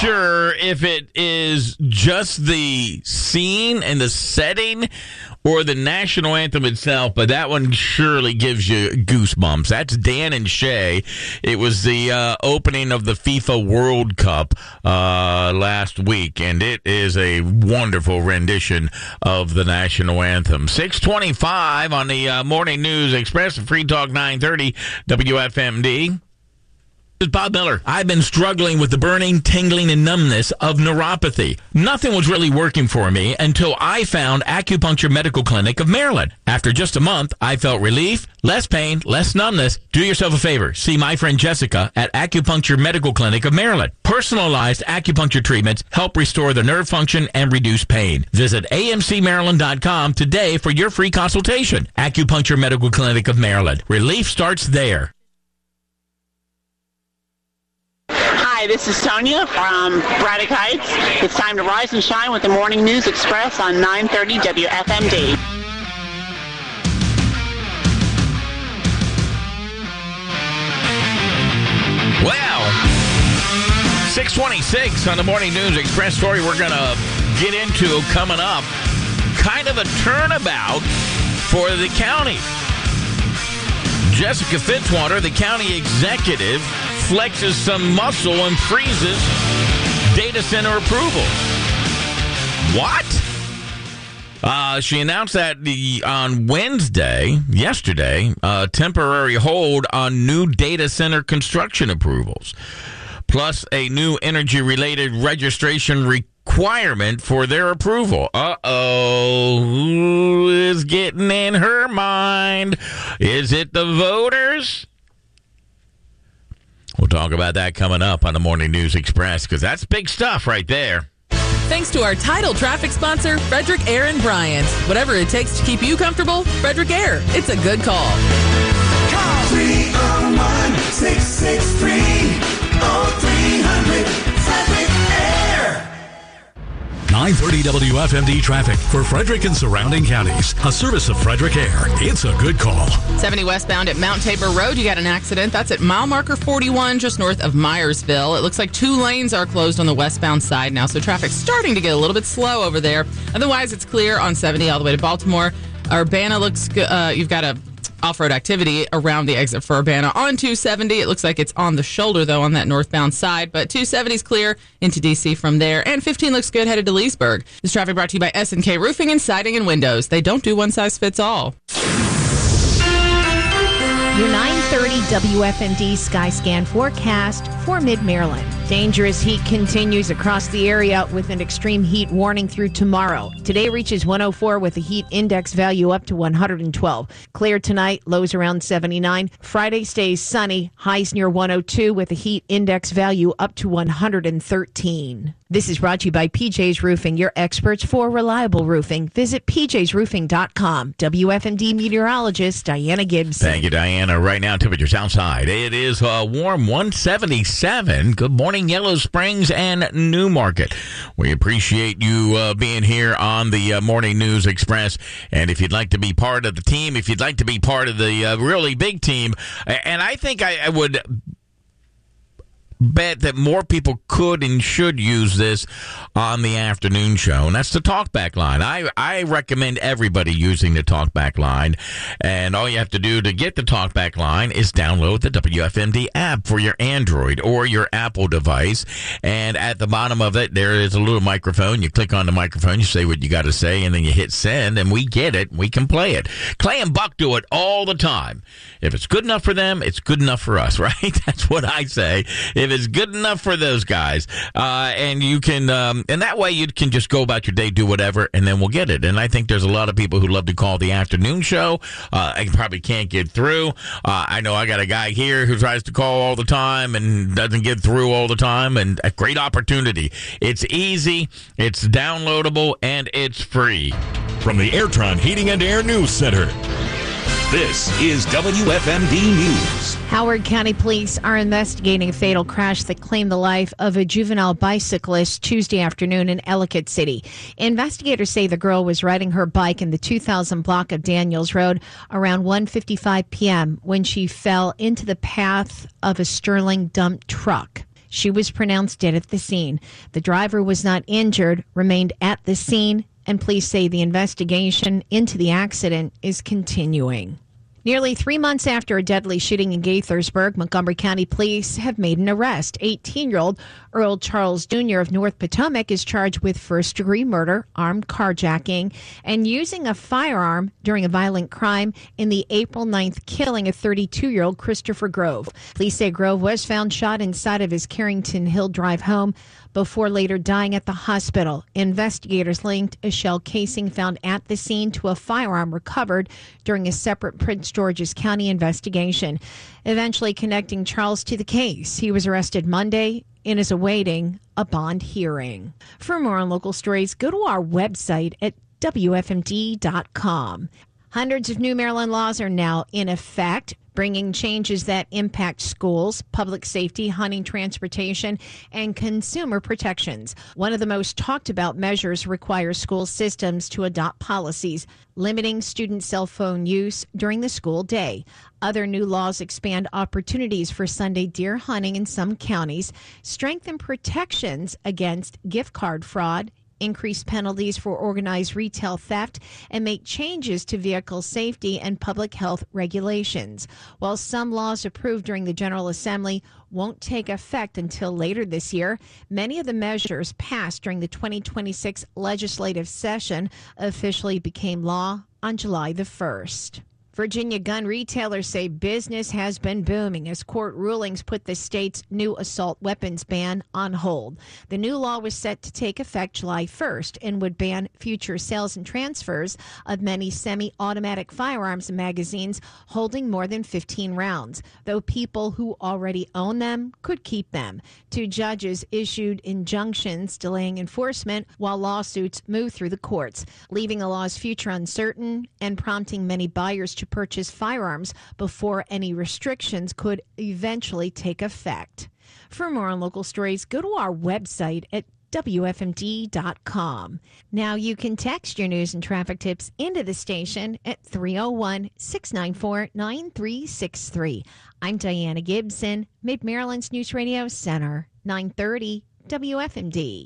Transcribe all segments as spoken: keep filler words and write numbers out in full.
sure if it is just the scene and the setting or the national anthem itself, but that one surely gives you goosebumps. That's Dan and Shay. It was the uh, opening of the FIFA World Cup uh, last week, and it is a wonderful rendition of the national anthem. six twenty-five on the uh, Morning News Express, Free Talk nine thirty W F M D. This is Bob Miller. I've been struggling with the burning, tingling, and numbness of neuropathy. Nothing was really working for me until I found Acupuncture Medical Clinic of Maryland. After just a month, I felt relief, less pain, less numbness. Do yourself a favor. See my friend Jessica at Acupuncture Medical Clinic of Maryland. Personalized acupuncture treatments help restore the nerve function and reduce pain. Visit A M C Maryland dot com today for your free consultation. Acupuncture Medical Clinic of Maryland. Relief starts there. Hi, this is Sonia from Braddock Heights. It's time to rise and shine with the Morning News Express on nine thirty W F M D. Well, six twenty-six on the Morning News Express story we're going to get into coming up. Kind of a turnabout for the county. Jessica Fitzwater, the county executive, flexes some muscle and freezes data center approval. What? Uh, she announced that the on Wednesday, yesterday, a temporary hold on new data center construction approvals, plus a new energy-related registration requirement for their approval. Uh-oh. Who is getting in her mind? Is it the voters? We'll talk about that coming up on the Morning News Express, because that's big stuff right there. Thanks to our title traffic sponsor, Frederick Air and Bryant. Whatever it takes to keep you comfortable, Frederick Air. It's a good call. Call three oh one, six six three, oh three hundred, Frederick Air. nine thirty W F M D traffic for Frederick and surrounding counties. A service of Frederick Air. It's a good call. seventy westbound at Mount Tabor Road, you got an accident. That's at mile marker forty-one, just north of Myersville. It looks like two lanes are closed on the westbound side now, so traffic's starting to get a little bit slow over there. Otherwise, it's clear on seventy all the way to Baltimore. Urbana looks good. Uh, you've got a off-road activity around the exit for Urbana on two seventy. It looks like it's on the shoulder, though, on that northbound side. But two seventy is clear into D C from there. And fifteen looks good headed to Leesburg. This traffic brought to you by S and K Roofing and Siding and Windows. They don't do one size fits all. Your nine thirty W F M D Sky Scan forecast for Mid-Maryland. Dangerous heat continues across the area with an extreme heat warning through tomorrow. Today reaches one oh four with a heat index value up to one hundred twelve. Clear tonight, lows around seventy-nine. Friday stays sunny, highs near one oh two with a heat index value up to one hundred thirteen. This is brought to you by P J's Roofing, your experts for reliable roofing. Visit P Js roofing dot com. W F M D meteorologist Diana Gibson. Thank you, Diana. Right now, temperatures outside. It is a warm one seventy-seven. Good morning, Yellow Springs and Newmarket. We appreciate you uh, being here on the uh, Morning News Express. And if you'd like to be part of the team, if you'd like to be part of the uh, really big team, and I think I, I would bet that more people could and should use this on the afternoon show, and that's the talkback line. I, I recommend everybody using the talkback line, and all you have to do to get the talkback line is download the W F M D app for your Android or your Apple device, and at the bottom of it, there is a little microphone. You click on the microphone, you say what you got to say, and then you hit send, and we get it. We can play it. Clay and Buck do it all the time. If it's good enough for them, it's good enough for us, right? That's what I say. If it's good enough for those guys, uh, and you can, um, and that way you can just go about your day, do whatever, and then we'll get it. And I think there's a lot of people who love to call the afternoon show. Uh, I probably can't get through. Uh, I know I got a guy here who tries to call all the time and doesn't get through all the time, and a great opportunity. It's easy, it's downloadable, and it's free. From the Airtron Heating and Air News Center, this is W F M D News. Howard County Police are investigating a fatal crash that claimed the life of a juvenile bicyclist Tuesday afternoon in Ellicott City. Investigators say the girl was riding her bike in the two thousand block of Daniels Road around one fifty-five p.m. when she fell into the path of a Sterling dump truck. She was pronounced dead at the scene. The driver was not injured, remained at the scene, and police say the investigation into the accident is continuing. Nearly three months after a deadly shooting in Gaithersburg, Montgomery County Police have made an arrest. eighteen-year-old Earl Charles Junior of North Potomac is charged with first-degree murder, armed carjacking, and using a firearm during a violent crime in the April ninth killing of thirty-two-year-old Christopher Grove. Police say Grove was found shot inside of his Carrington Hill Drive home before later dying at the hospital. Investigators linked a shell casing found at the scene to a firearm recovered during a separate Prince George's County investigation, eventually connecting Charles to the case. He was arrested Monday and is awaiting a bond hearing. For more on local stories, go to our website at W F M D dot com. Hundreds of new Maryland laws are now in effect, bringing changes that impact schools, public safety, hunting, transportation, and consumer protections. One of the most talked about measures requires school systems to adopt policies limiting student cell phone use during the school day. Other new laws expand opportunities for Sunday deer hunting in some counties, strengthen protections against gift card fraud, increase penalties for organized retail theft, and make changes to vehicle safety and public health regulations. While some laws approved during the General Assembly won't take effect until later this year, many of the measures passed during the twenty twenty-six legislative session officially became law on July the first. Virginia gun retailers say business has been booming as court rulings put the state's new assault weapons ban on hold. The new law was set to take effect July first and would ban future sales and transfers of many semi-automatic firearms and magazines holding more than fifteen rounds, though people who already own them could keep them. Two judges issued injunctions delaying enforcement while lawsuits move through the courts, leaving the law's future uncertain and prompting many buyers to to purchase firearms before any restrictions could eventually take effect. For more on local stories, go to our website at W F M D dot com. Now you can text your news and traffic tips into the station at three oh one, six nine four, nine three six three. I'm Diana Gibson, Mid-Maryland's News Radio Center, nine thirty W F M D.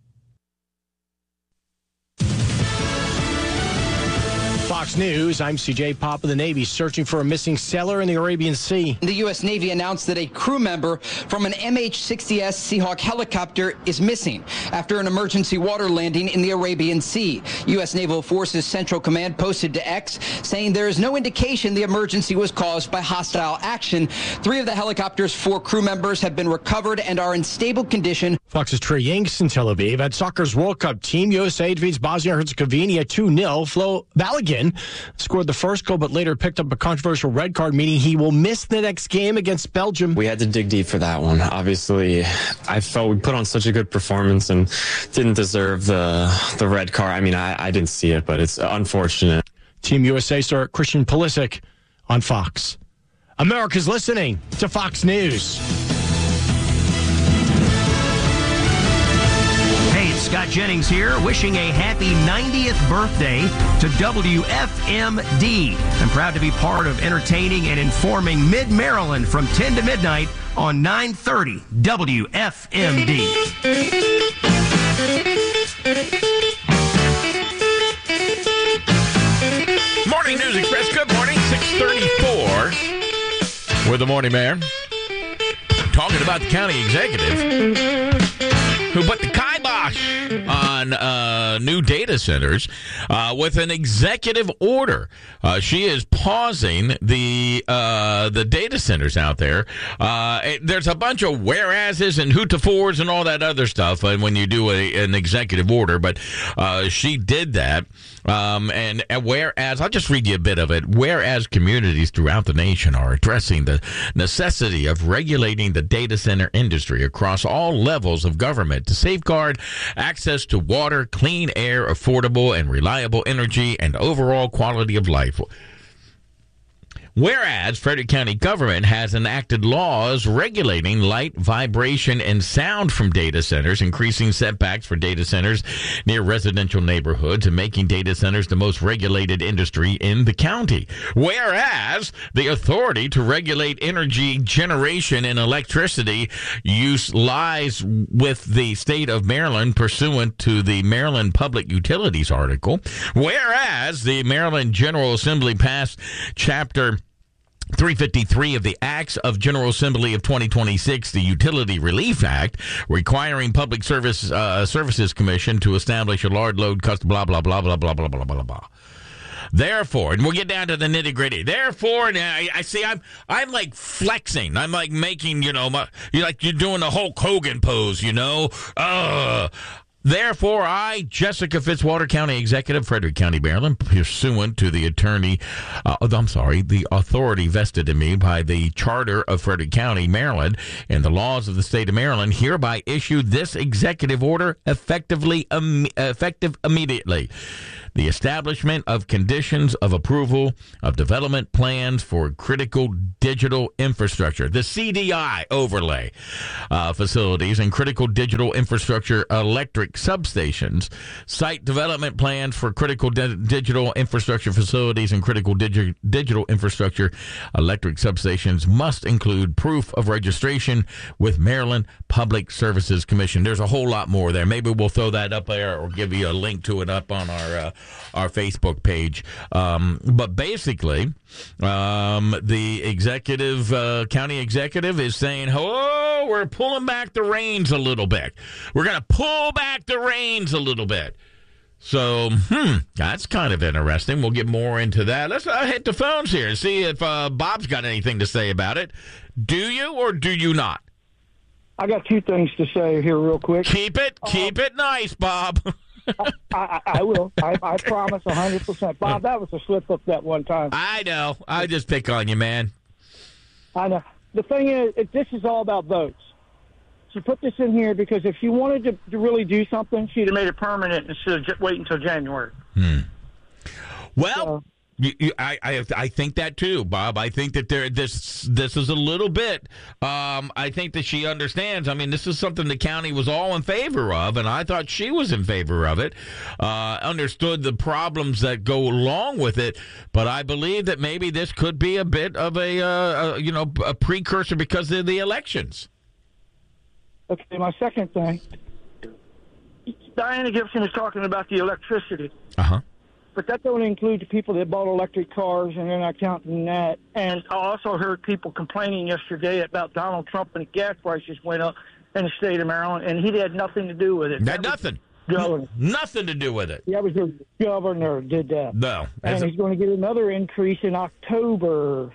Fox News, I'm C J Papa. The Navy searching for a missing sailor in the Arabian Sea. The U S Navy announced that a crew member from an M H sixty S Seahawk helicopter is missing after an emergency water landing in the Arabian Sea. U S Naval Forces Central Command posted to X saying there is no indication the emergency was caused by hostile action. Three of the helicopter's four crew members have been recovered and are in stable condition. Fox's Trey Yanks in Tel Aviv. At soccer's World Cup team, U S A defeats Bosnia-Herzegovina two nil. Flo Balogun scored the first goal, but later picked up a controversial red card, meaning he will miss the next game against Belgium. We had to dig deep for that one. Obviously, I felt we put on such a good performance and didn't deserve the the red card. I mean, I, I didn't see it, but it's unfortunate. Team U S A star Christian Pulisic on Fox. America's listening to Fox News. Scott Jennings here, wishing a happy ninetieth birthday to W F M D. I'm proud to be part of entertaining and informing Mid-Maryland from ten to midnight on nine thirty W F M D. Morning News Express. Good morning. six thirty-four with the Morning Mayor. Talking about the county executive who put the kibosh on uh, new data centers uh, with an executive order. Uh, she is pausing the uh, the data centers out there. Uh, it, there's a bunch of whereases and hootafors and all that other stuff uh, when you do a, an executive order, but uh, she did that. Um, and, and whereas, I'll just read you a bit of it. Whereas communities throughout the nation are addressing the necessity of regulating the data center industry across all levels of government to safeguard access to water, clean air, affordable and reliable energy, and overall quality of life. Whereas Frederick County government has enacted laws regulating light, vibration, and sound from data centers, increasing setbacks for data centers near residential neighborhoods, and making data centers the most regulated industry in the county. Whereas the authority to regulate energy generation and electricity use lies with the state of Maryland pursuant to the Maryland Public Utilities article. Whereas the Maryland General Assembly passed Chapter three fifty-three of the Acts of General Assembly of twenty twenty-six, the Utility Relief Act, requiring Public Service uh, Services Commission to establish a large load custom blah, blah, blah, blah, blah, blah, blah, blah, blah. Therefore, and we'll get down to the nitty gritty. Therefore, and I, I see I'm I'm like flexing. I'm like making, you know, my, you're like you're doing the Hulk Hogan pose, you know. Uh Therefore, I, Jessica Fitzwater, County Executive, Frederick County, Maryland, pursuant to the attorney, uh, I'm sorry, the authority vested in me by the Charter of Frederick County, Maryland, and the laws of the state of Maryland, hereby issue this executive order effectively, um, effective immediately. The establishment of conditions of approval of development plans for critical digital infrastructure, the C D I overlay uh, facilities and critical digital infrastructure electric substations, site development plans for critical di- digital infrastructure facilities and critical digi- digital infrastructure electric substations must include proof of registration with Maryland Public Services Commission. There's a whole lot more there. Maybe we'll throw that up there or give you a link to it up on our uh, our Facebook page. Um, but basically, um, the executive, uh, county executive is saying, oh, we're pulling back the reins a little bit. We're going to pull back the reins a little bit. So, hmm, that's kind of interesting. We'll get more into that. Let's uh, hit the phones here and see if uh, Bob's got anything to say about it. Do you or do you not? I got two things to say here real quick. Keep it, keep um, it nice, Bob. I, I, I will. I, I promise one hundred percent. Bob, that was a slip-up that one time. I know. I just pick on you, man. I know. The thing is, it, this is all about votes. She put this in here because if she wanted to, to really do something, she'd have made it permanent instead of just wait until January. Hmm. Well... So, You, you, I, I I think that too, Bob. I think that there this this is a little bit. Um, I think that she understands. I mean, this is something the county was all in favor of, and I thought she was in favor of it. Uh, understood the problems that go along with it, but I believe that maybe this could be a bit of a, uh, a you know a precursor because of the elections. Okay, my second thing. Diana Gibson was talking about the electricity. Uh huh. But that don't include the people that bought electric cars, and they're not counting that. And I also heard people complaining yesterday about Donald Trump and the gas prices went up in the state of Maryland, and he had nothing to do with it. Had nothing. N- nothing to do with it. Yeah, it was the governor did that. No. And he's going to get another increase in October.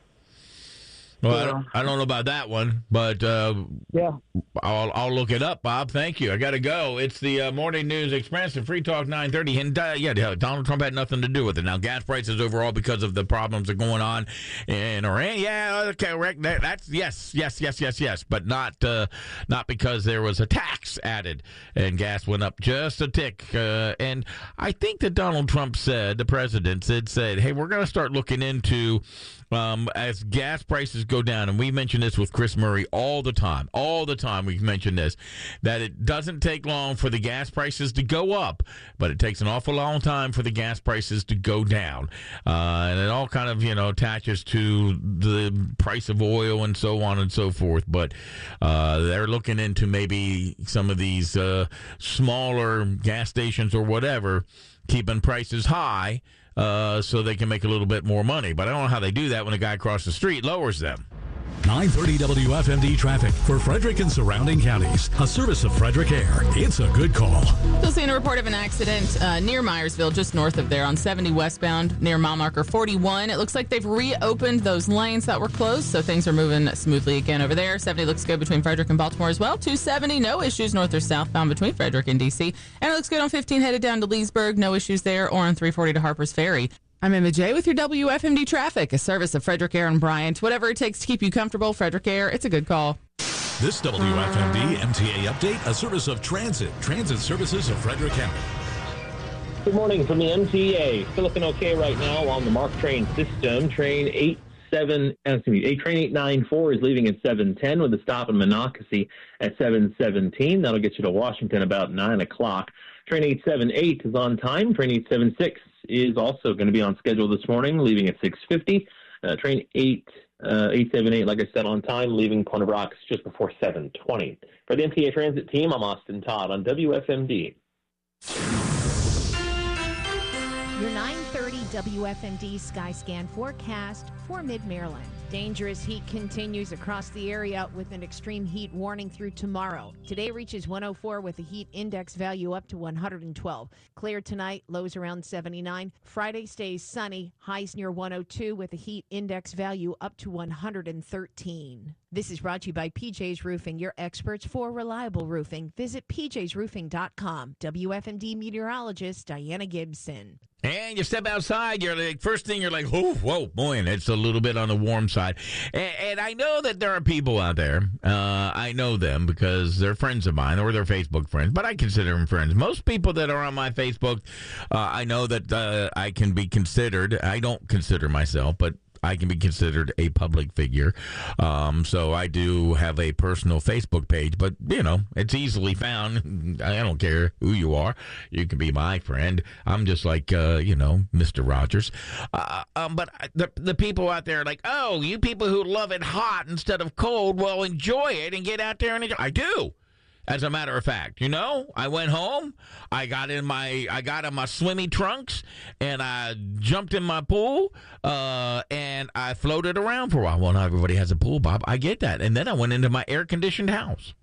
Well, I don't, I don't know about that one, but uh, yeah, I'll, I'll look it up, Bob. Thank you. I got to go. It's the uh, Morning News Express and Free Talk nine thirty. And uh, yeah, Donald Trump had nothing to do with it. Now, gas prices overall because of the problems that are going on in Iran. Yeah, okay, Rick, that, that's yes, yes, yes, yes, yes, but not uh, not because there was a tax added and gas went up just a tick. Uh, and I think that Donald Trump said, the president said, said, hey, we're going to start looking into um, as gas prices go down, and we mention this with Chris Murray all the time, all the time we mention this, that it doesn't take long for the gas prices to go up, but it takes an awful long time for the gas prices to go down. Uh, and it all kind of, you know, attaches to the price of oil and so on and so forth. But uh, they're looking into maybe some of these uh, smaller gas stations or whatever, keeping prices high, Uh, so they can make a little bit more money. But I don't know how they do that when a guy across the street lowers them. nine thirty W F M D traffic for Frederick and surrounding counties. A service of Frederick Air. It's a good call. Still seeing a report of an accident uh, near Myersville, just north of there on seventy westbound near mile marker forty-one. It looks like they've reopened those lanes that were closed, so things are moving smoothly again over there. seventy looks good between Frederick and Baltimore as well. two seventy, no issues north or southbound between Frederick and D C. And it looks good on fifteen headed down to Leesburg, no issues there, or on three forty to Harper's Ferry. I'm Emma J with your W F M D traffic, a service of Frederick Air and Bryant. Whatever it takes to keep you comfortable, Frederick Air, it's a good call. This W F M D M T A update, a service of Transit, Transit Services of Frederick County. Good morning from the M T A. Still looking okay right now on the MARC train system. Train eight seven, excuse me, eight, train eight ninety-four is leaving at seven ten with a stop in Monocacy at seven seventeen. That'll get you to Washington about nine o'clock. Train eight seventy-eight is on time. Train eight seventy-six is also going to be on schedule this morning, leaving at six fifty. Uh, train eight seventy-eight, like I said, on time, leaving Point of Rocks just before seven twenty. For the M T A Transit team, I'm Austin Todd on W F M D. Your nine thirty W F M D Skyscan forecast for Mid-Maryland. Dangerous heat continues across the area with an extreme heat warning through tomorrow. Today reaches one oh four with a heat index value up to one hundred twelve. Clear tonight, lows around seventy-nine. Friday stays sunny, highs near one oh two with a heat index value up to one hundred thirteen. This is brought to you by P J's Roofing, your experts for reliable roofing. Visit p j's roofing dot com. W F M D meteorologist Diana Gibson. And you step outside, you're like, first thing you're like, oh, whoa, boy, and it's a little bit on the warm side. And, and I know that there are people out there, uh, I know them because they're friends of mine or they're Facebook friends, but I consider them friends. Most people that are on my Facebook, uh, I know that uh, I can be considered, I don't consider myself, but I can be considered a public figure. Um, so I do have a personal Facebook page, but, you know, it's easily found. I don't care who you are. You can be my friend. I'm just like, uh, you know, Mister Rogers. Uh, um, but the, the people out there are like, oh, you people who love it hot instead of cold, well, enjoy it and get out there and enjoy. I do. As a matter of fact, you know, I went home, I got in my, I got in my swimmy trunks, and I jumped in my pool, uh, and I floated around for a while. Well, not everybody has a pool, Bob. I get that. And then I went into my air-conditioned house.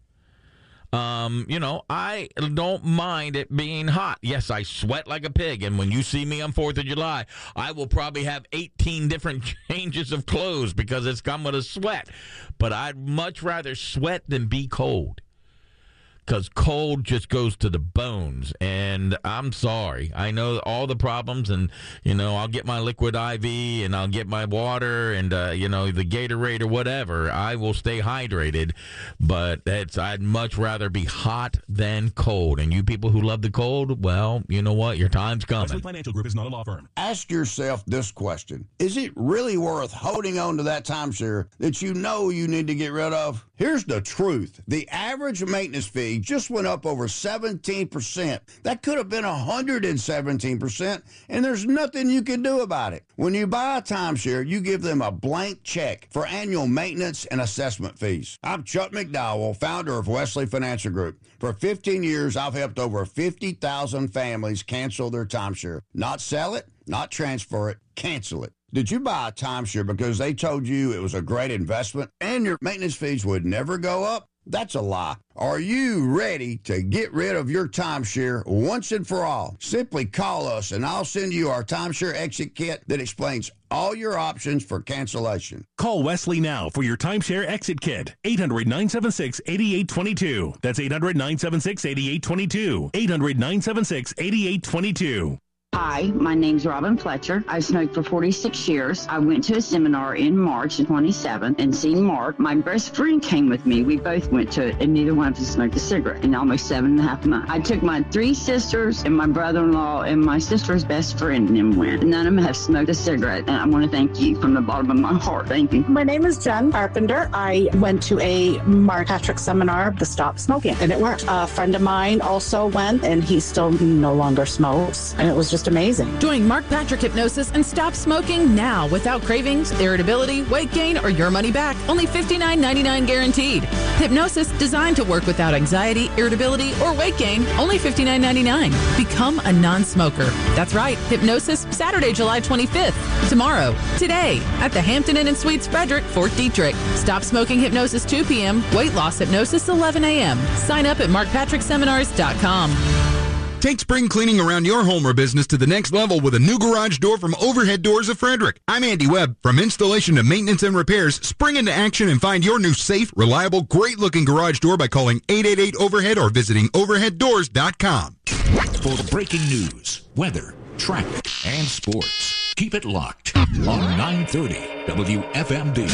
Um, you know, I don't mind it being hot. Yes, I sweat like a pig, and when you see me on fourth of July, I will probably have eighteen different changes of clothes because it's come with a sweat. But I'd much rather sweat than be cold. Because cold just goes to the bones, and I'm sorry. I know all the problems, and, you know, I'll get my liquid I V, and I'll get my water, and, uh, you know, the Gatorade or whatever. I will stay hydrated, but it's, I'd much rather be hot than cold. And you people who love the cold, well, you know what? Your time's coming. Wesley Financial Group is not a law firm. Ask yourself this question. Is it really worth holding on to that timeshare that you know you need to get rid of? Here's the truth. The average maintenance fee just went up over seventeen percent. That could have been one hundred seventeen percent, and there's nothing you can do about it. When you buy a timeshare, you give them a blank check for annual maintenance and assessment fees. I'm Chuck McDowell, founder of Wesley Financial Group. For fifteen years, I've helped over fifty thousand families cancel their timeshare. Not sell it, not transfer it, cancel it. Did you buy a timeshare because they told you it was a great investment and your maintenance fees would never go up? That's a lie. Are you ready to get rid of your timeshare once and for all? Simply call us and I'll send you our timeshare exit kit that explains all your options for cancellation. Call Wesley now for your timeshare exit kit. eight hundred, nine seven six, eight eight two two. That's eight hundred, nine seven six, eight eight two two. eight hundred, nine seven six, eight eight two two. Hi, my name's Robin Fletcher. I've smoked for forty-six years. I went to a seminar in March of twenty-seven and seen Mark. My best friend came with me. We both went to it, and neither one of us smoked a cigarette in almost seven and a half months. I took my three sisters and my brother-in-law and my sister's best friend and then went. None of them have smoked a cigarette, and I want to thank you from the bottom of my heart. Thank you. My name is Jen Carpenter. I went to a Mark Patrick seminar to stop smoking, and it worked. A friend of mine also went, and he still no longer smokes, and it was just amazing. Join Mark Patrick Hypnosis and stop smoking now without cravings, irritability, weight gain, or your money back. Only fifty-nine ninety-nine guaranteed. Hypnosis designed to work without anxiety, irritability, or weight gain. Only fifty-nine ninety-nine. Become a non-smoker. That's right. Hypnosis Saturday, July twenty-fifth. Tomorrow. Today. At the Hampton Inn and Suites Frederick, Fort Detrick. Stop smoking hypnosis two p.m. Weight loss hypnosis eleven a.m. Sign up at mark patrick seminars dot com. Take spring cleaning around your home or business to the next level with a new garage door from Overhead Doors of Frederick. I'm Andy Webb. From installation to maintenance and repairs, spring into action and find your new safe, reliable, great-looking garage door by calling eight eight eight overhead or visiting overhead doors dot com. For breaking news, weather, traffic, and sports, keep it locked on nine thirty W F M D.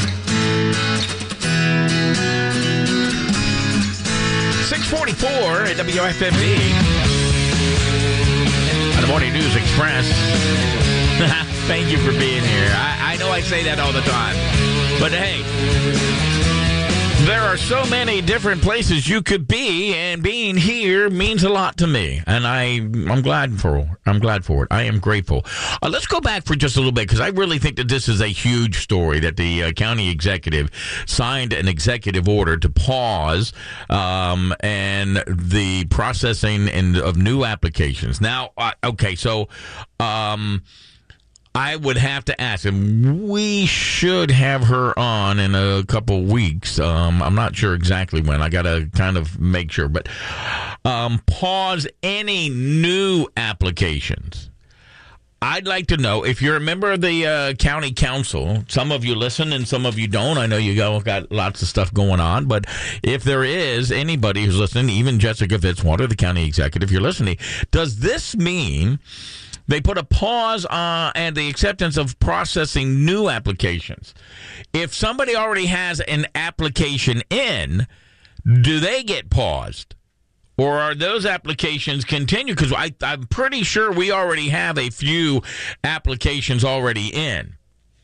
six forty-four at W F M D. On the Morning News Express. Thank you for being here. I, I know I say that all the time. But hey, there are so many different places you could be, and being here means a lot to me. And I, I'm glad for I'm glad for it. I am grateful. Uh, let's go back for just a little bit, because I really think that this is a huge story, that the uh, county executive signed an executive order to pause um, and the processing and of new applications. Now, uh, okay, so um, I would have to ask, and we should have her on in a couple weeks. Um, I'm not sure exactly when. I got to kind of make sure. But um, pause any new applications. I'd like to know, if you're a member of the uh, county council, some of you listen and some of you don't. I know you got lots of stuff going on. But if there is anybody who's listening, even Jessica Fitzwater, the county executive, you're listening, does this mean they put a pause on and the acceptance of processing new applications? If somebody already has an application in, do they get paused? Or are those applications continue? Because I'm pretty sure we already have a few applications already in.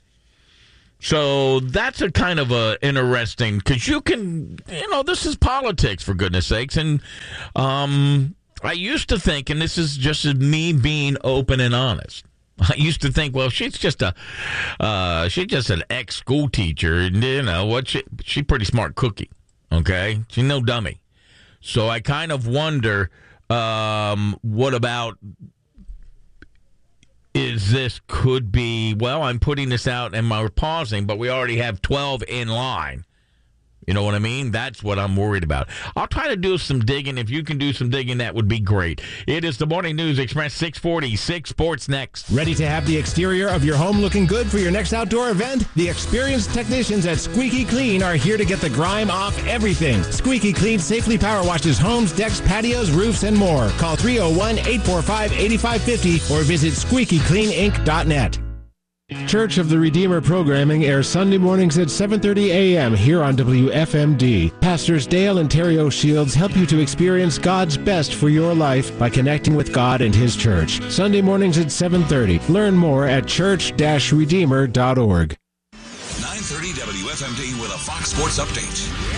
So that's a kind of a interesting, because you can, you know, this is politics, for goodness sakes. And, um... I used to think, and this is just me being open and honest, I used to think, well, she's just a, uh, she's just an ex-school teacher, and you know what? She she's pretty smart cookie, okay? She's no dummy. So I kind of wonder, um, what about? Is this could be? Well, I'm putting this out and we're pausing, but we already have twelve in line. You know what I mean? That's what I'm worried about. I'll try to do some digging. If you can do some digging, that would be great. It is the Morning News Express, six forty-six Sports next. Ready to have the exterior of your home looking good for your next outdoor event? The experienced technicians at Squeaky Clean are here to get the grime off everything. Squeaky Clean safely power washes homes, decks, patios, roofs, and more. Call three oh one, eight four five, eight five five oh or visit squeaky clean inc dot net. Church of the Redeemer programming airs Sunday mornings at seven thirty a.m. here on W F M D. Pastors Dale and Terry O'Shields help you to experience God's best for your life by connecting with God and His church. Sunday mornings at seven thirty. Learn more at church dash redeemer dot org. nine thirty W F M D with a Fox Sports Update.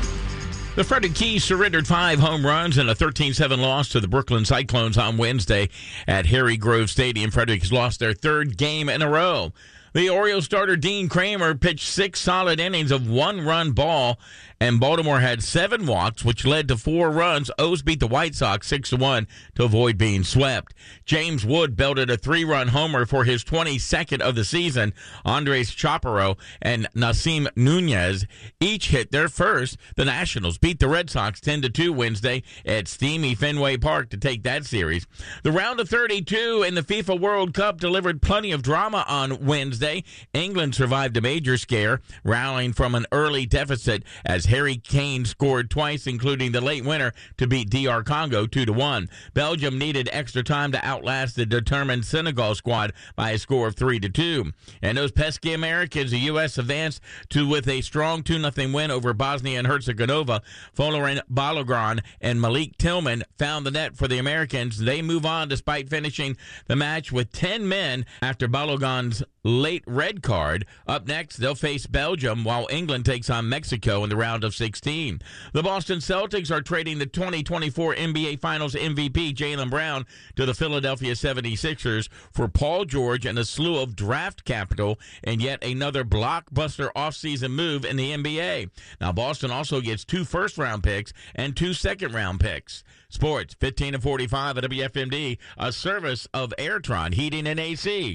The Frederick Keys surrendered five home runs in a thirteen seven loss to the Brooklyn Cyclones on Wednesday at Harry Grove Stadium. Frederick has lost their third game in a row. The Orioles starter Dean Kramer pitched six solid innings of one-run ball, and Baltimore had seven walks, which led to four runs. O's beat the White Sox six to one to avoid being swept. James Wood belted a three-run homer for his twenty-second of the season. Andres Chaparro and Nasim Nunez each hit their first. The Nationals beat the Red Sox ten to two Wednesday at steamy Fenway Park to take that series. The round of thirty-two in the FIFA World Cup delivered plenty of drama on Wednesday. England survived a major scare, rallying from an early deficit as Harry Kane scored twice, including the late winner to beat D R Congo two to one. Belgium needed extra time to outlast the determined Senegal squad by a score of three to two. And those pesky Americans, the U S advanced to with a strong two nothing win over Bosnia and Herzegovina. Following Balogun and Malik Tillman found the net for the Americans. They move on despite finishing the match with ten men after Balogun's late red card. Up next, they'll face Belgium while England takes on Mexico in the round of sixteen. The Boston Celtics are trading the twenty twenty-four N B A Finals M V P Jaylen Brown to the Philadelphia seventy-sixers for Paul George and a slew of draft capital and yet another blockbuster offseason move in the N B A. Now, Boston also gets two first-round picks and two second-round picks. Sports, fifteen to forty-five at W F M D, a service of Airtron Heating and A C.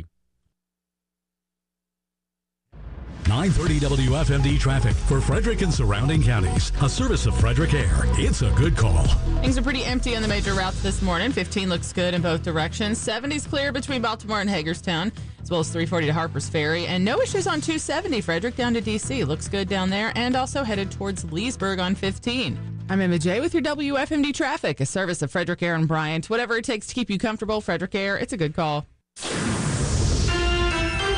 nine thirty W F M D traffic for Frederick and surrounding counties. A service of Frederick Air. It's a good call. Things are pretty empty on the major routes this morning. fifteen looks good in both directions. seventy's clear between Baltimore and Hagerstown, as well as three forty to Harpers Ferry. And no issues on two seventy, Frederick down to D C. Looks good down there, and also headed towards Leesburg on fifteen. I'm Emma J with your W F M D traffic, a service of Frederick Air and Bryant. Whatever it takes to keep you comfortable, Frederick Air, it's a good call.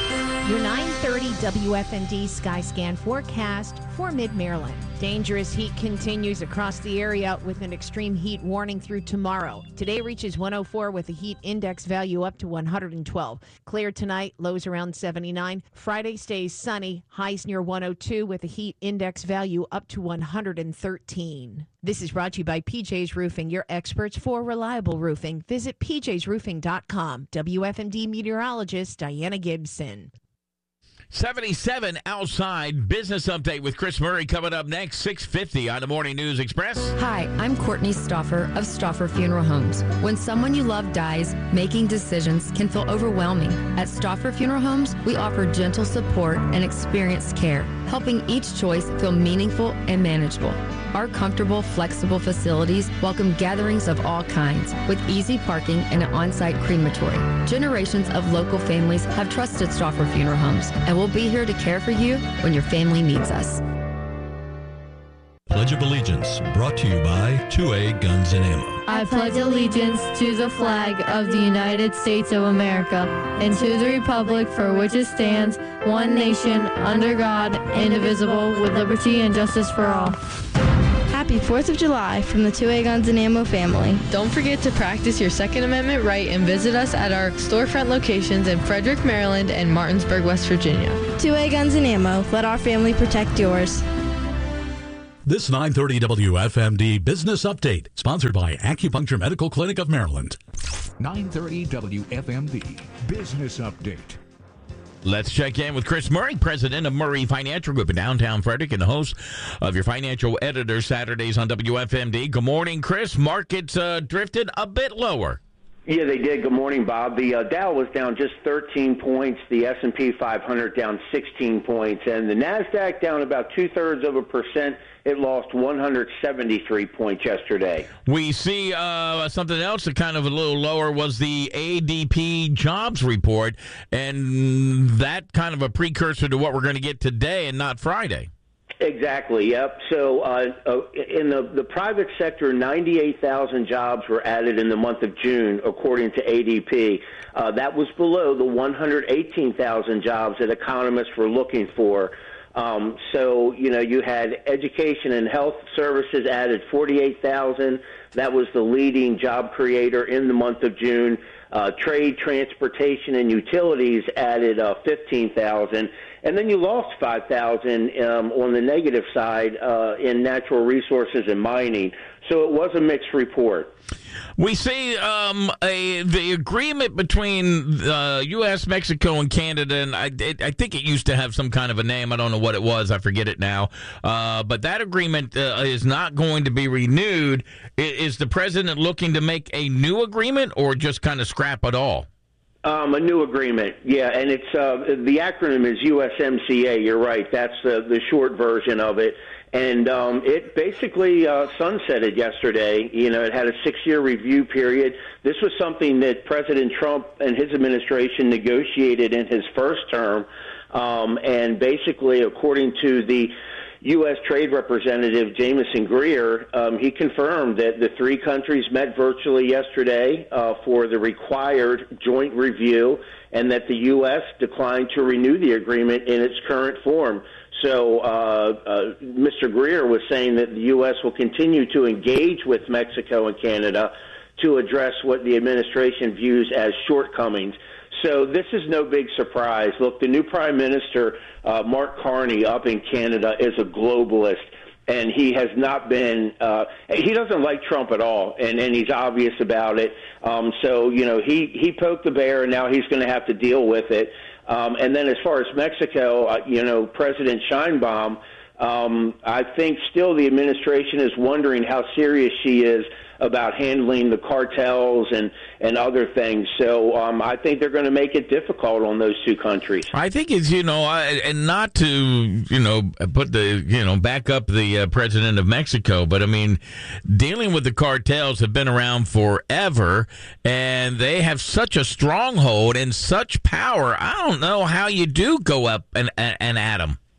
Your nine thirty W F M D Skyscan forecast for mid-Maryland. Dangerous heat continues across the area with an extreme heat warning through tomorrow. Today reaches one oh four with a heat index value up to one hundred twelve. Clear tonight, lows around seventy-nine. Friday stays sunny, highs near one oh two with a heat index value up to one hundred thirteen. This is brought to you by P J's Roofing, your experts for reliable roofing. Visit p j's roofing dot com. W F M D meteorologist Diana Gibson. seventy-seven outside. Business update with Chris Murray coming up next, six fifty on the Morning News Express. Hi, I'm Courtney Stauffer of Stauffer Funeral Homes. When someone you love dies, making decisions can feel overwhelming. At Stauffer Funeral Homes, we offer gentle support and experienced care, helping each choice feel meaningful and manageable. Our comfortable, flexible facilities welcome gatherings of all kinds, with easy parking and an on-site crematory. Generations of local families have trusted Stauffer Funeral Homes, and we'll be here to care for you when your family needs us. Pledge of Allegiance, brought to you by two A Guns and Ammo. I pledge allegiance to the flag of the United States of America and to the republic for which it stands, one nation, under God, indivisible, with liberty and justice for all. Happy fourth of July from the two A Guns and Ammo family. Don't forget to practice your Second Amendment right and visit us at our storefront locations in Frederick, Maryland and Martinsburg, West Virginia. two A Guns and Ammo. Let our family protect yours. This nine thirty W F M D Business Update, sponsored by Acupuncture Medical Clinic of Maryland. nine thirty W F M D Business Update. Let's check in with Chris Murray, president of Murray Financial Group in downtown Frederick and the host of your financial editor Saturdays on W F M D. Good morning, Chris. Markets uh, drifted a bit lower. Yeah, they did. Good morning, Bob. The uh, Dow was down just thirteen points, the S and P five hundred down sixteen points, and the NASDAQ down about two-thirds of a percent. It lost one hundred seventy-three points yesterday. We see uh, something else that kind of a little lower was the A D P jobs report, and that kind of a precursor to what we're going to get today and not Friday. Exactly, yep. So uh, uh, in the, the private sector, ninety-eight thousand jobs were added in the month of June, according to A D P. Uh, that was below the one hundred eighteen thousand jobs that economists were looking for. Um, so, you know, you had education and health services added forty-eight thousand. That was the leading job creator in the month of June. Uh, trade, transportation, and utilities added uh, fifteen thousand. And then you lost five thousand um, on the negative side uh, in natural resources and mining. So it was a mixed report. We see um, a, the agreement between uh, U S, Mexico, and Canada, and I, it, I think it used to have some kind of a name. I don't know what it was. I forget it now. Uh, but that agreement uh, is not going to be renewed. Is the president looking to make a new agreement or just kind of scrap it all? Um, a new agreement, yeah, and it's uh, the acronym is U S M C A. You're right. That's the, the short version of it. And um, it basically uh, sunsetted yesterday. You know, it had a six-year review period. This was something that President Trump and his administration negotiated in his first term. Um, and basically, according to the U S Trade Representative Jamieson Greer, um, he confirmed that the three countries met virtually yesterday uh, for the required joint review, and that the U S declined to renew the agreement in its current form. So uh, uh, Mister Greer was saying that the U S will continue to engage with Mexico and Canada to address what the administration views as shortcomings. So this is no big surprise. Look, the new Prime Minister, uh, Mark Carney, up in Canada, is a globalist, and he has not been uh, – he doesn't like Trump at all, and, and he's obvious about it. Um, so, you know, he, he poked the bear, and now he's going to have to deal with it. Um, and then as far as Mexico, uh, you know, President Sheinbaum, um, I think still the administration is wondering how serious she is about handling the cartels and, and other things. So um, I think they're going to make it difficult on those two countries. I think it's, you know, I, and not to, you know, put the, you know, back up the uh, president of Mexico, but I mean, dealing with the cartels have been around forever, and they have such a stronghold and such power. I don't know how you do go up and, and, and at them.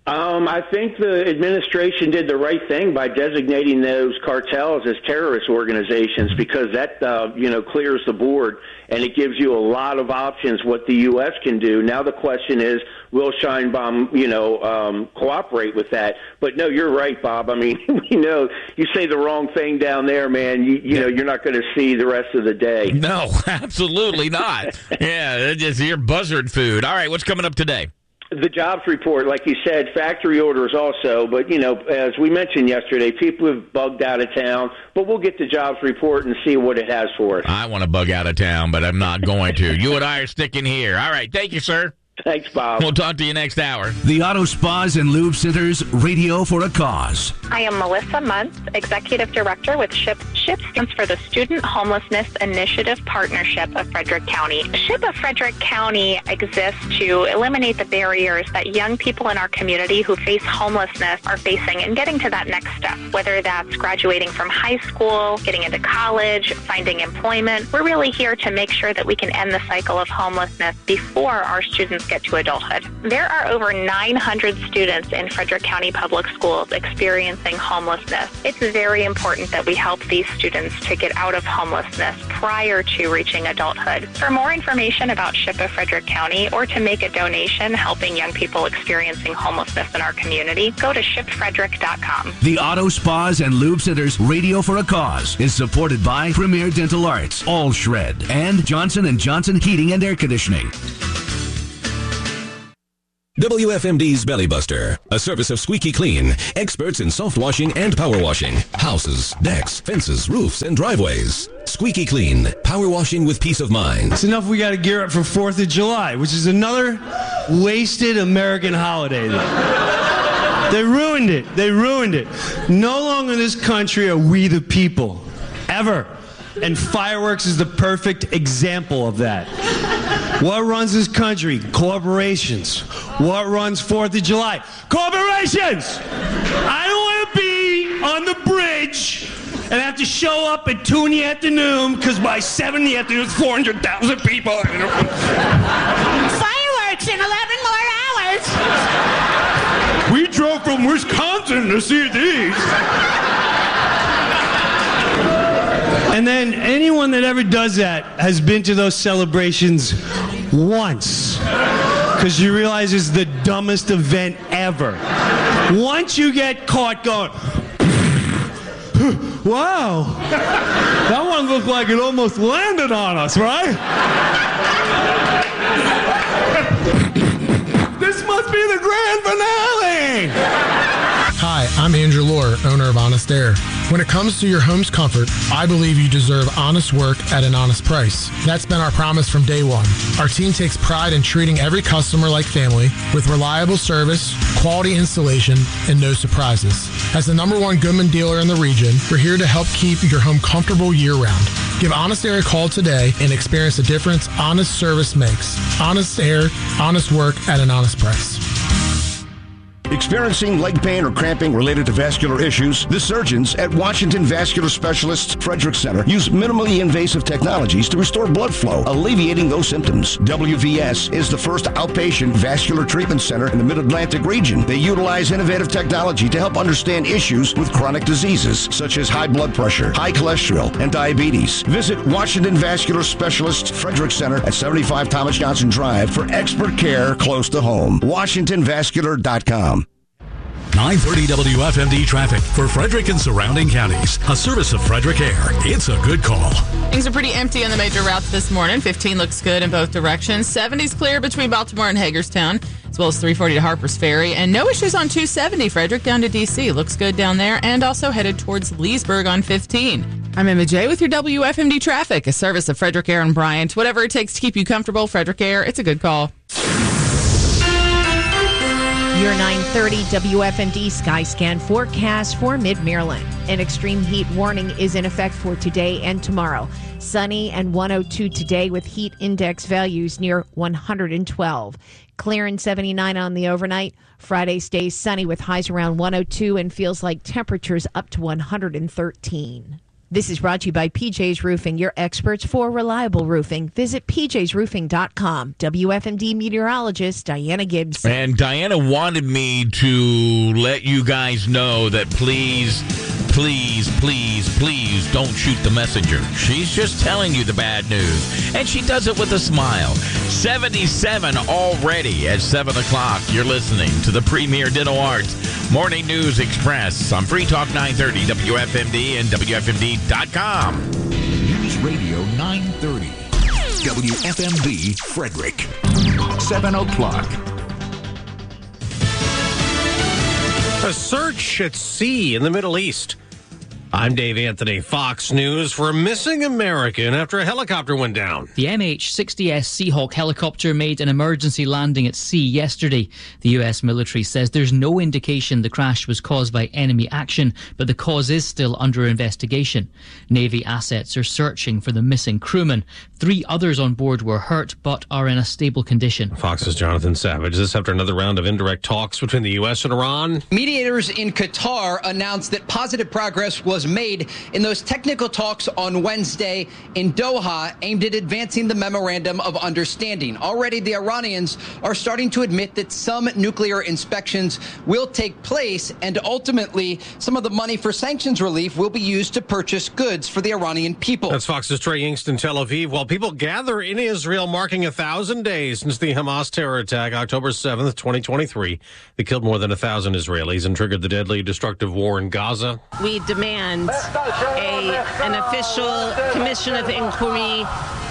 Um, I think the administration did the right thing by designating those cartels as terrorist organizations, because that, uh, you know, clears the board and it gives you a lot of options what the U S can do. Now the question is, will Sheinbaum, you know, um, cooperate with that? But no, you're right, Bob. I mean, you know, you say the wrong thing down there, man, you, you know, you're not going to see the rest of the day. No, absolutely not. Yeah, it's just your buzzard food. All right, what's coming up today? The jobs report, like you said, factory orders also. But, you know, as we mentioned yesterday, people have bugged out of town. But we'll get the jobs report and see what it has for us. I want to bug out of town, but I'm not going to. You and I are sticking here. All right. Thank you, sir. Thanks, Bob. We'll talk to you next hour. The Auto Spas and Lube Center's Radio for a Cause. I am Melissa Muntz, Executive Director with SHIP. SHIP stands for the Student Homelessness Initiative Partnership of Frederick County. SHIP of Frederick County exists to eliminate the barriers that young people in our community who face homelessness are facing in getting to that next step, whether that's graduating from high school, getting into college, finding employment. We're really here to make sure that we can end the cycle of homelessness before our students get to adulthood. There are over nine hundred students in Frederick County Public Schools experiencing homelessness. It's very important that we help these students to get out of homelessness prior to reaching adulthood. For more information about SHIP of Frederick County or to make a donation helping young people experiencing homelessness in our community, go to ship frederick dot com. The Auto Spas and Lube Center's Radio for a Cause is supported by Premier Dental Arts, All Shred, and Johnson and Johnson Heating and Air Conditioning. W F M D's Belly Buster, a service of Squeaky Clean, experts in soft washing and power washing, houses, decks, fences, roofs, and driveways. Squeaky Clean, power washing with peace of mind. It's enough we got to gear up for fourth of July, which is another wasted American holiday. They ruined it. They ruined it. No longer in this country are we the people. Ever. And fireworks is the perfect example of that. What runs this country? Corporations. What runs fourth of July? Corporations! I don't want to be on the bridge and have to show up at two in the afternoon because by seven in the afternoon, it's four hundred thousand people. Fireworks in eleven more hours! We drove from Wisconsin to see these. And then anyone that ever does that has been to those celebrations once. Because you realize it's the dumbest event ever. Once you get caught going, wow, that one looked like it almost landed on us, right? This must be the grand finale! Hi, I'm Andrew Lohr, owner of Honest Air. When it comes to your home's comfort, I believe you deserve honest work at an honest price. That's been our promise from day one. Our team takes pride in treating every customer like family with reliable service, quality installation, and no surprises. As the number one Goodman dealer in the region, we're here to help keep your home comfortable year-round. Give Honest Air a call today and experience the difference honest service makes. Honest Air, honest work at an honest price. Experiencing leg pain or cramping related to vascular issues? The surgeons at Washington Vascular Specialists Frederick Center use minimally invasive technologies to restore blood flow, alleviating those symptoms. W V S is the first outpatient vascular treatment center in the Mid-Atlantic region. They utilize innovative technology to help understand issues with chronic diseases such as high blood pressure, high cholesterol, and diabetes. Visit Washington Vascular Specialists Frederick Center at seventy-five Thomas Johnson Drive for expert care close to home. washington vascular dot com. nine thirty W F M D traffic for Frederick and surrounding counties. A service of Frederick Air. It's a good call. Things are pretty empty on the major routes this morning. fifteen looks good in both directions. seventy's clear between Baltimore and Hagerstown, as well as three forty to Harpers Ferry. And no issues on two seventy, Frederick down to D C. Looks good down there, and also headed towards Leesburg on fifteen. I'm Emma J with your W F M D traffic, a service of Frederick Air and Bryant. Whatever it takes to keep you comfortable, Frederick Air, it's a good call. Your nine thirty W F M D Sky Scan forecast for Mid-Maryland. An extreme heat warning is in effect for today and tomorrow. Sunny and one oh two today with heat index values near one hundred twelve. Clear and seventy-nine on the overnight. Friday stays sunny with highs around one oh two and feels like temperatures up to one hundred thirteen. This is brought to you by P J's Roofing, your experts for reliable roofing. Visit p j's roofing dot com. W F M D meteorologist Diana Gibbs. And Diana wanted me to let you guys know that please, please, please, please don't shoot the messenger. She's just telling you the bad news. And she does it with a smile. seventy-seven already at seven o'clock. You're listening to the Premier Dental Arts Morning News Express on Free Talk nine thirty W F M D and W F M D dot com. News Radio nine thirty. W F M D Frederick. seven o'clock. A search at sea in the Middle East. I'm Dave Anthony, Fox News, for a missing American after a helicopter went down. The M H sixty S Seahawk helicopter made an emergency landing at sea yesterday. The U S military says there's no indication the crash was caused by enemy action, but the cause is still under investigation. Navy assets are searching for the missing crewman. Three others on board were hurt, but are in a stable condition. Fox's Jonathan Savage. This after another round of indirect talks between the U S and Iran. Mediators in Qatar announced that positive progress was made in those technical talks on Wednesday in Doha aimed at advancing the memorandum of understanding. Already, the Iranians are starting to admit that some nuclear inspections will take place, and ultimately, some of the money for sanctions relief will be used to purchase goods for the Iranian people. That's Fox's Trey Yingst in Tel Aviv. While people gather in Israel, marking a thousand days since the Hamas terror attack, October seventh, twenty twenty-three, they killed more than a thousand Israelis and triggered the deadly, destructive war in Gaza. We demand a, an official commission of inquiry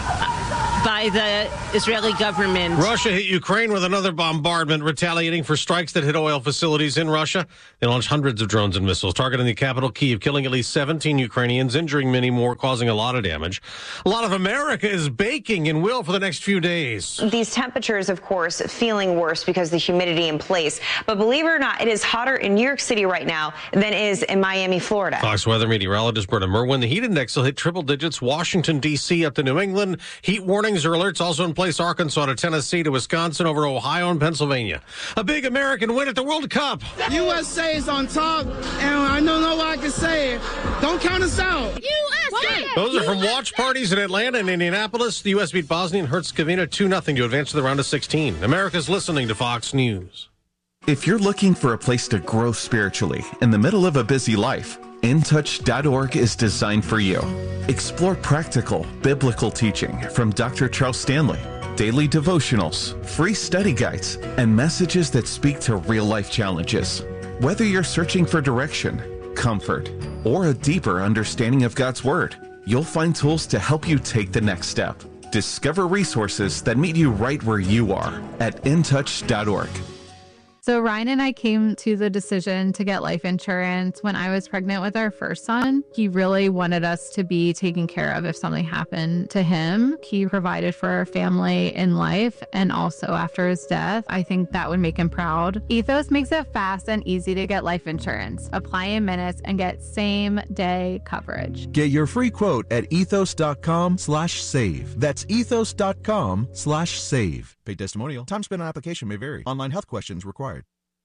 by the Israeli government. Russia hit Ukraine with another bombardment, retaliating for strikes that hit oil facilities in Russia. They launched hundreds of drones and missiles, targeting the capital, Kyiv, killing at least seventeen Ukrainians, injuring many more, causing a lot of damage. A lot of America is baking and will for the next few days. These temperatures, of course, feeling worse because of the humidity in place. But believe it or not, it is hotter in New York City right now than it is in Miami, Florida. Fox weather meteorologist Berta Merwin. The heat index will hit triple digits. Washington, D C up to New England. Heat warnings or alerts also in place. Arkansas to Tennessee to Wisconsin over Ohio and Pennsylvania. A big American win at the World Cup. U S A is on top, and I don't know what I can say. Don't count us out. U S A! Those are from watch parties in Atlanta and Indianapolis. The U S beat Bosnia and Herzegovina two nothing to advance to the round of sixteen. America's listening to Fox News. If you're looking for a place to grow spiritually in the middle of a busy life, in touch dot org is designed for you. Explore practical, biblical teaching from Doctor Charles Stanley, daily devotionals, free study guides, and messages that speak to real-life challenges. Whether you're searching for direction, comfort, or a deeper understanding of God's Word, you'll find tools to help you take the next step. Discover resources that meet you right where you are at in touch dot org. So Ryan and I came to the decision to get life insurance when I was pregnant with our first son. He really wanted us to be taken care of if something happened to him. He provided for our family in life and also after his death. I think that would make him proud. Ethos makes it fast and easy to get life insurance. Apply in minutes and get same day coverage. Get your free quote at ethos dot com slash save. That's ethos dot com slash save. Paid testimonial. Time spent on application may vary. Online health questions required.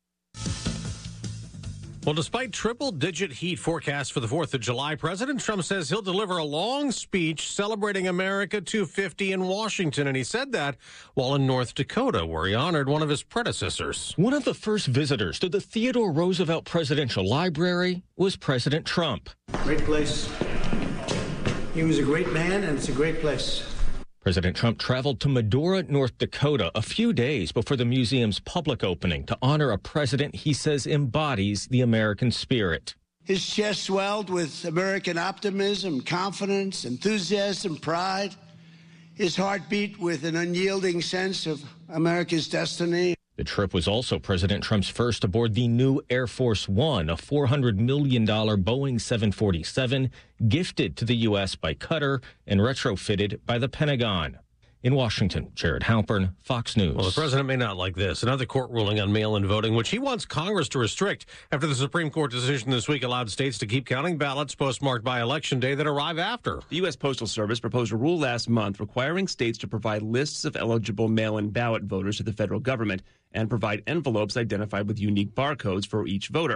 Well, despite triple-digit heat forecasts for the fourth of July, President Trump says he'll deliver a long speech celebrating America two fifty in Washington, and he said that while in North Dakota, where he honored one of his predecessors. One of the first visitors to the Theodore Roosevelt Presidential Library was President Trump. Great place. He was a great man, and it's a great place. President Trump traveled to Medora, North Dakota, a few days before the museum's public opening to honor a president he says embodies the American spirit. His chest swelled with American optimism, confidence, enthusiasm, pride. His heart beat with an unyielding sense of America's destiny. The trip was also President Trump's first aboard the new Air Force One, a four hundred million dollars Boeing seven forty-seven gifted to the U S by Qatar and retrofitted by the Pentagon. In Washington, Jared Halpern, Fox News. Well, the president may not like this. Another court ruling on mail-in voting, which he wants Congress to restrict after the Supreme Court decision this week allowed states to keep counting ballots postmarked by Election Day that arrive after. The U S Postal Service proposed a rule last month requiring states to provide lists of eligible mail-in ballot voters to the federal government and provide envelopes identified with unique barcodes for each voter.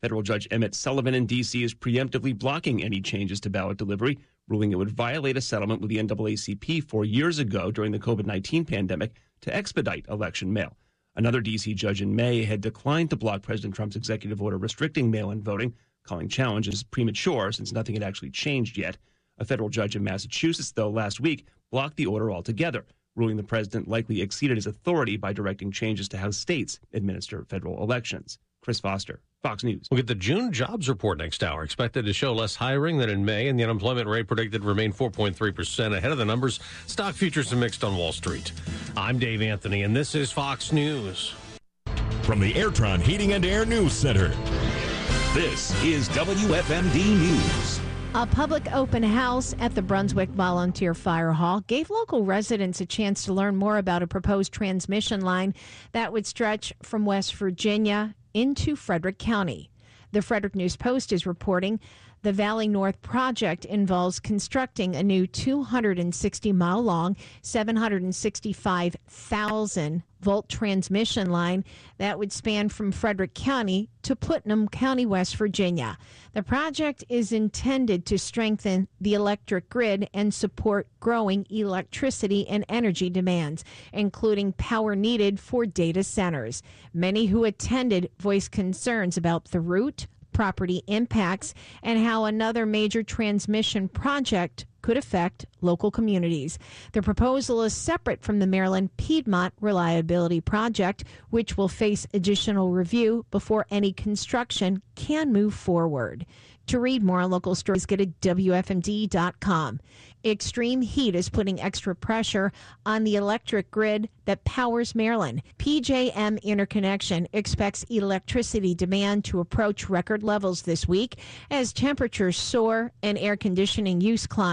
Federal Judge Emmett Sullivan in D C is preemptively blocking any changes to ballot delivery, ruling it would violate a settlement with the N double A C P four years ago during the COVID nineteen pandemic to expedite election mail. Another D C judge in May had declined to block President Trump's executive order restricting mail-in voting, calling challenges premature since nothing had actually changed yet. A federal judge in Massachusetts, though, last week blocked the order altogether, ruling the president likely exceeded his authority by directing changes to how states administer federal elections. Chris Foster, Fox News. We'll get the June jobs report next hour. Expected to show less hiring than in May, and the unemployment rate predicted to remain four point three percent ahead of the numbers. Stock futures are mixed on Wall Street. I'm Dave Anthony, and this is Fox News. From the Airtron Heating and Air News Center, this is W F M D News. A public open house at the Brunswick Volunteer Fire Hall gave local residents a chance to learn more about a proposed transmission line that would stretch from West Virginia into Frederick County. The Frederick News Post is reporting the Valley North project involves constructing a new two hundred sixty mile long, seven hundred sixty-five thousand volt transmission line that would span from Frederick County to Putnam County, West Virginia. The project is intended to strengthen the electric grid and support growing electricity and energy demands, including power needed for data centers. Many who attended voiced concerns about the route, property impacts, and how another major transmission project could affect local communities. The proposal is separate from the Maryland Piedmont Reliability Project, which will face additional review before any construction can move forward. To read more on local stories, go to W F M D dot com. Extreme heat is putting extra pressure on the electric grid that powers Maryland. P J M Interconnection expects electricity demand to approach record levels this week as temperatures soar and air conditioning use climbs.